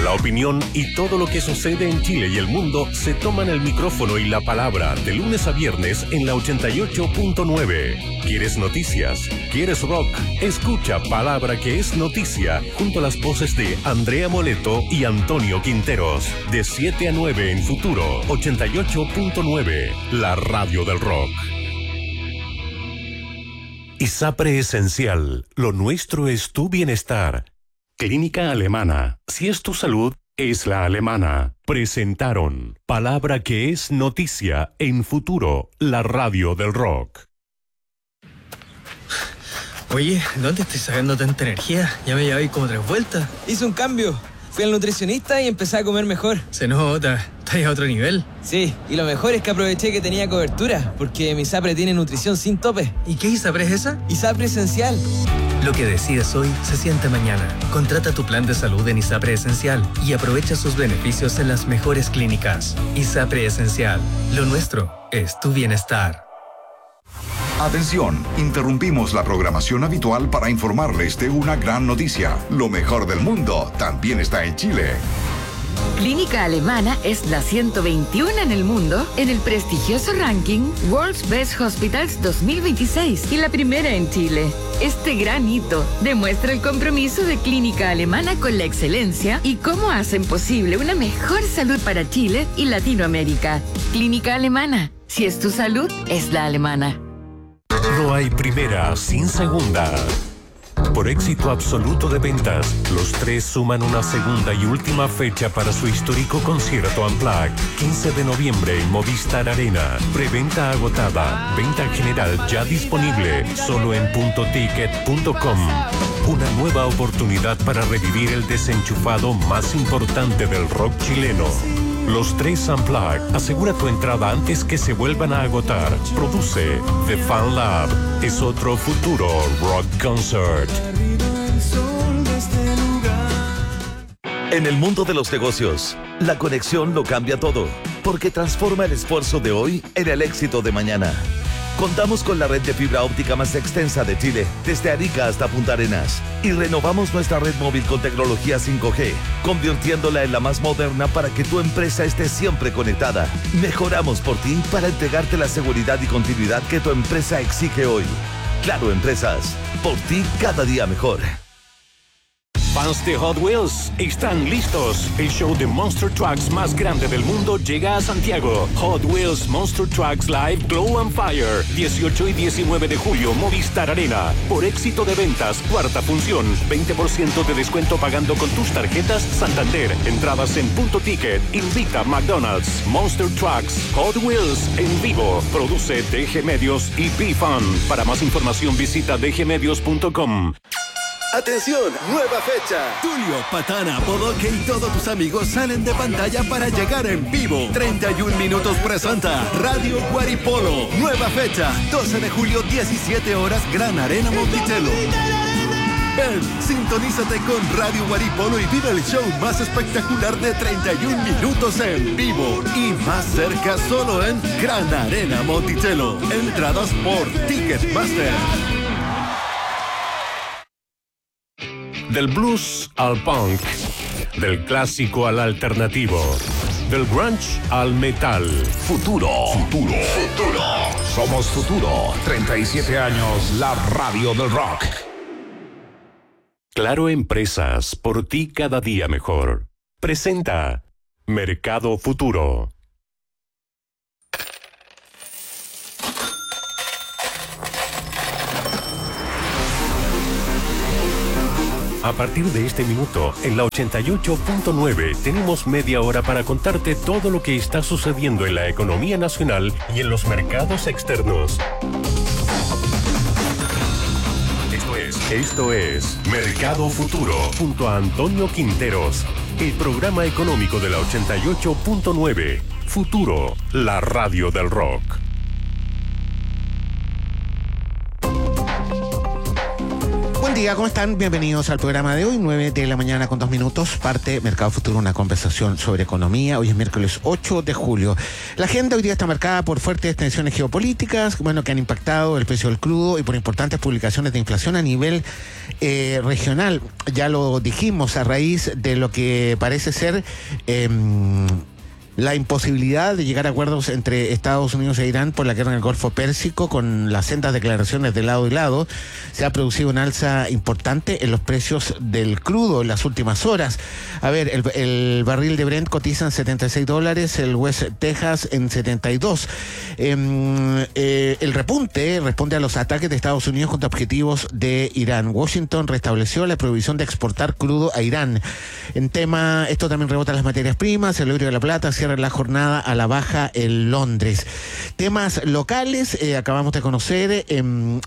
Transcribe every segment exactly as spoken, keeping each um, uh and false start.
La opinión y todo lo que sucede en Chile y el mundo se toman el micrófono y la palabra de lunes a viernes en la ochenta y ocho punto nueve. ¿Quieres noticias? ¿Quieres rock? Escucha Palabra que es Noticia junto a las voces de Andrea Moleto y Antonio Quinteros. De siete a nueve en Futuro ochenta y ocho punto nueve, la radio del rock. ISAPRE Esencial. Lo nuestro es tu bienestar. Clínica Alemana. Si es tu salud, es la alemana. Presentaron Palabra que es Noticia en Futuro, la radio del rock. Oye, ¿dónde estoy sacando tanta energía? Ya me llevé como tres vueltas. Hice un cambio. Fui al nutricionista y empecé a comer mejor. Se nota. ¿Estás a otro nivel? Sí, y lo mejor es que aproveché que tenía cobertura, porque mi ISAPRE tiene nutrición sin tope. ¿Y qué ISAPRE es esa? ISAPRE Esencial. Lo que decides hoy se siente mañana. Contrata tu plan de salud en ISAPRE Esencial y aprovecha sus beneficios en las mejores clínicas. ISAPRE Esencial. Lo nuestro es tu bienestar. Atención, interrumpimos la programación habitual para informarles de una gran noticia. Lo mejor del mundo también está en Chile. Clínica Alemana es la ciento veintiuno en el mundo en el prestigioso ranking World's Best Hospitals dos mil veintiséis y la primera en Chile. Este gran hito demuestra el compromiso de Clínica Alemana con la excelencia y cómo hacen posible una mejor salud para Chile y Latinoamérica. Clínica Alemana. Si es tu salud, es la alemana. No hay primera sin segunda. Por éxito absoluto de ventas, los tres suman una segunda y última fecha para su histórico concierto Unplugged. quince de noviembre en Movistar Arena. Preventa agotada. Venta general ya disponible. Solo en punto ticket punto com. Una nueva oportunidad para revivir el desenchufado más importante del rock chileno. Los tres Unplugged. Asegura tu entrada antes que se vuelvan a agotar. Produce The Fan Lab. Es otro futuro rock concert. En el mundo de los negocios, la conexión lo cambia todo, porque transforma el esfuerzo de hoy en el éxito de mañana. Contamos con la red de fibra óptica más extensa de Chile, desde Arica hasta Punta Arenas, y renovamos nuestra red móvil con tecnología cinco G, convirtiéndola en la más moderna para que tu empresa esté siempre conectada. Mejoramos por ti para entregarte la seguridad y continuidad que tu empresa exige hoy. Claro Empresas, por ti cada día mejor. Fans de Hot Wheels están listos. El show de Monster Trucks más grande del mundo llega a Santiago. Hot Wheels Monster Trucks Live Glow and Fire. dieciocho y diecinueve de julio, Movistar Arena. Por éxito de ventas, cuarta función. veinte por ciento de descuento pagando con tus tarjetas Santander. Entradas en Punto Ticket. Invita McDonald's. Monster Trucks Hot Wheels en vivo. Produce D G Medios y B-Fun. Para más información visita d g medios punto com. ¡Atención! ¡Nueva fecha! Tulio, Patana, Bodoque y todos tus amigos salen de pantalla para llegar en vivo. treinta y un minutos presenta Radio Guaripolo. Nueva fecha, doce de julio, diecisiete horas, Gran Arena Monticello. Ven, sintonízate con Radio Guaripolo y vive el show más espectacular de treinta y un minutos en vivo. Y más cerca solo en Gran Arena Monticello. Entradas por Ticketmaster. Del blues al punk, del clásico al alternativo, del grunge al metal. Futuro, futuro, futuro. Somos Futuro. treinta y siete años, la radio del rock. Claro Empresas, por ti cada día mejor. Presenta Mercado Futuro. A partir de este minuto, en la ochenta y ocho punto nueve, tenemos media hora para contarte todo lo que está sucediendo en la economía nacional y en los mercados externos. Esto es, esto es Mercado Futuro, junto a Antonio Quinteros, el programa económico de la ochenta y ocho punto nueve. Futuro, la radio del rock. día, ¿cómo están? Bienvenidos al programa de hoy, nueve de la mañana con dos minutos, parte Mercado Futuro, una conversación sobre economía. Hoy es miércoles ocho de julio. La agenda hoy día está marcada por fuertes tensiones geopolíticas, bueno, que han impactado el precio del crudo y por importantes publicaciones de inflación a nivel eh, regional. Ya lo dijimos a raíz de lo que parece ser Eh, la imposibilidad de llegar a acuerdos entre Estados Unidos e Irán por la guerra en el Golfo Pérsico, con las sendas declaraciones de lado y lado. Se ha producido una alza importante en los precios del crudo en las últimas horas. A ver, el, el barril de Brent cotiza en setenta y seis dólares, el West Texas en setenta y dos. Eh, eh, el repunte responde a los ataques de Estados Unidos contra objetivos de Irán. Washington restableció la prohibición de exportar crudo a Irán. En tema, esto también rebota las materias primas, el oro de la plata cierra la jornada a la baja en Londres. Temas locales, eh, acabamos de conocer eh,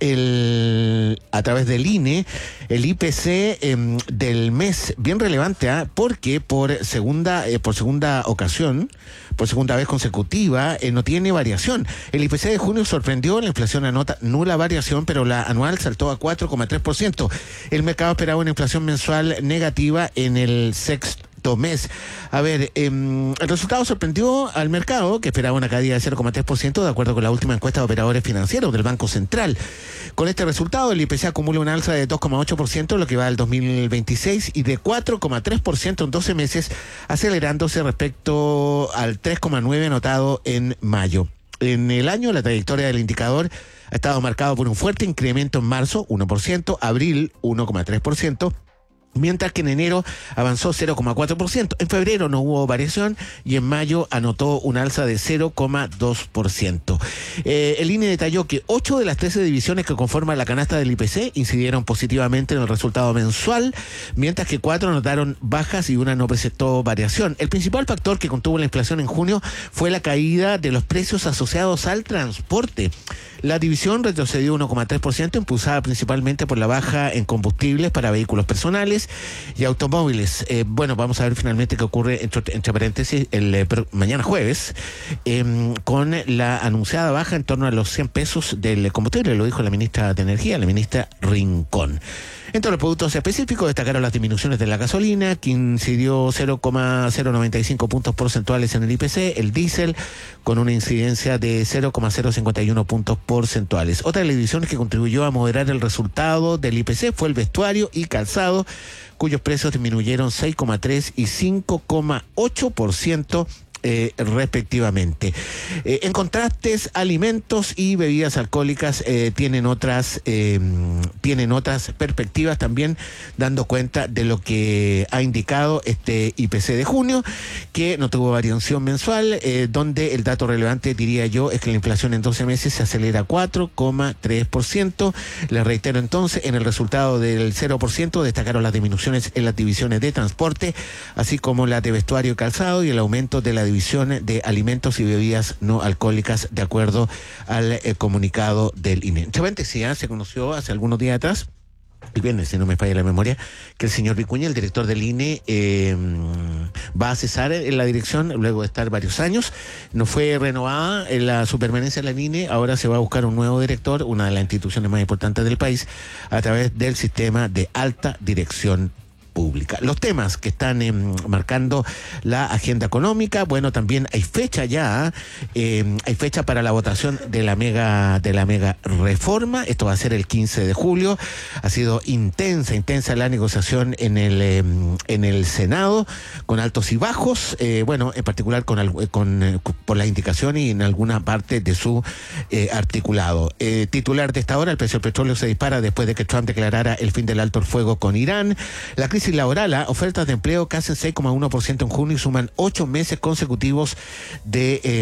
el, a través del I N E el I P C eh, del mes, bien relevante, ¿eh? porque por segunda, eh, por segunda ocasión, por segunda vez consecutiva, eh, no tiene variación. El I P C de junio sorprendió, la inflación anota nula variación, pero la anual saltó a cuatro coma tres por ciento. El mercado esperaba una inflación mensual negativa en el sexto mes. A ver, eh, el resultado sorprendió al mercado, que esperaba una caída de cero coma tres por ciento de acuerdo con la última encuesta de operadores financieros del Banco Central. Con este resultado, el I P C acumula una alza de dos coma ocho por ciento en lo que va del dos mil veintiséis y de cuatro coma tres por ciento en doce meses, acelerándose respecto al tres coma nueve por ciento anotado en mayo. En el año, la trayectoria del indicador ha estado marcado por un fuerte incremento en marzo, uno por ciento, abril, uno coma tres por ciento, mientras que en enero avanzó cero coma cuatro por ciento. En febrero no hubo variación y en mayo anotó un alza de cero coma dos por ciento. Eh, el I N E detalló que ocho de las trece divisiones que conforman la canasta del I P C incidieron positivamente en el resultado mensual, mientras que cuatro anotaron bajas y una no presentó variación. El principal factor que contuvo la inflación en junio fue la caída de los precios asociados al transporte. La división retrocedió uno coma tres por ciento, impulsada principalmente por la baja en combustibles para vehículos personales y automóviles. Eh, bueno, vamos a ver finalmente qué ocurre, entre, entre paréntesis, el eh, mañana jueves, eh, con la anunciada baja en torno a los cien pesos del combustible, lo dijo la ministra de Energía, la ministra Rincón. Entre los productos específicos destacaron las disminuciones de la gasolina, que incidió cero coma cero noventa y cinco puntos porcentuales en el I P C, el diésel con una incidencia de cero coma cero cincuenta y uno puntos porcentuales. Otra de las divisiones que contribuyó a moderar el resultado del I P C fue el vestuario y calzado, cuyos precios disminuyeron seis coma tres y cinco coma ocho por ciento Eh, respectivamente. Eh, en contrastes, alimentos y bebidas alcohólicas eh, tienen otras eh, tienen otras perspectivas también, dando cuenta de lo que ha indicado este I P C de junio, que no tuvo variación mensual, eh, donde el dato relevante, diría yo, es que la inflación en doce meses se acelera a cuatro coma tres por ciento. Les reitero entonces, en el resultado del cero por ciento destacaron las disminuciones en las divisiones de transporte, así como la de vestuario y calzado, y el aumento de la división de alimentos y bebidas no alcohólicas, de acuerdo al eh, comunicado del I N E. Entre paréntesis, ¿eh? se conoció hace algunos días atrás, el viernes, si no me falla la memoria, que el señor Vicuña, el director del I N E, eh, va a cesar en la dirección luego de estar varios años. No fue renovada en la su permanencia en la I N E, ahora se va a buscar un nuevo director, una de las instituciones más importantes del país, a través del sistema de alta dirección pública. Los temas que están eh, marcando la agenda económica, bueno, también hay fecha ya, eh, hay fecha para la votación de la mega de la mega reforma. Esto va a ser el quince de julio. Ha sido intensa, intensa la negociación en el eh, en el Senado, con altos y bajos, eh, bueno, en particular con, con eh, por la indicación y en alguna parte de su eh, articulado. Eh, titular de esta hora, el precio del petróleo se dispara después de que Trump declarara el fin del alto el fuego con Irán. La crisis laboral, ¿eh? Ofertas de empleo casi seis coma uno por ciento en junio y suman ocho meses consecutivos de eh,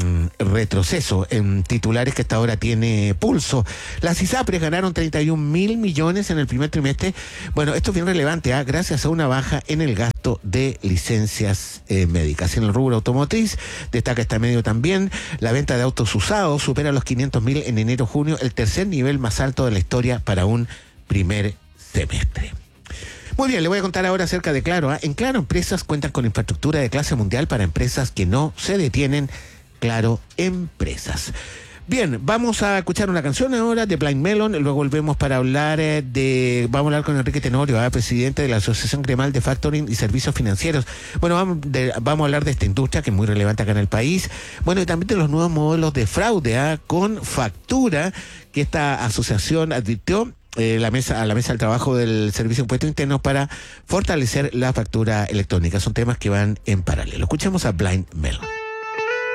retroceso en titulares que hasta ahora tiene Pulso. Las ISAPRES ganaron treinta y un mil millones en el primer trimestre. Bueno, esto es bien relevante, ¿eh? gracias a una baja en el gasto de licencias eh, médicas. En el rubro automotriz, destaca este medio también, la venta de autos usados supera los quinientos mil en enero-junio, el tercer nivel más alto de la historia para un primer semestre. Muy bien, le voy a contar ahora acerca de Claro. ¿eh? En Claro, empresas cuentan con infraestructura de clase mundial para empresas que no se detienen. Claro, empresas. Bien, vamos a escuchar una canción ahora de Blind Melon, luego volvemos para hablar eh, de, vamos a hablar con Enrique Tenorio, ¿eh? presidente de la Asociación Gremial de Factoring y Servicios Financieros. Bueno, vamos, de, vamos a hablar de esta industria que es muy relevante acá en el país, bueno, y también de los nuevos modelos de fraude ¿eh? con factura que esta asociación advirtió eh, la mesa, a la mesa del trabajo del Servicio de Impuestos Internos para fortalecer la factura electrónica. Son temas que van en paralelo. Escuchemos a Blind Melon.